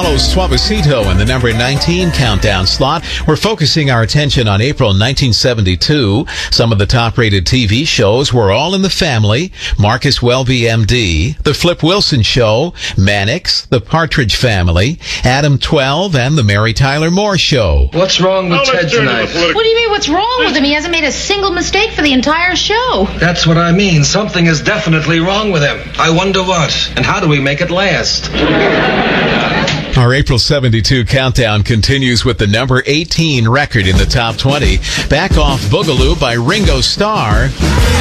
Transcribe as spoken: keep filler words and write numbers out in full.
follows Suavecito in the number nineteen countdown slot. We're focusing our attention on April nineteen seventy-two. Some of the top-rated T V shows were All in the Family, Marcus Welby, M D, The Flip Wilson Show, Mannix, The Partridge Family, Adam twelve, and The Mary Tyler Moore Show. What's wrong with Ted tonight? What do you mean, what's wrong with him? He hasn't made a single mistake for the entire show. That's what I mean. Something is definitely wrong with him. I wonder what. And how do we make it last? Our April seventy-two countdown continues with the number eighteen record in the top twenty. Back Off Boogaloo by Ringo Starr.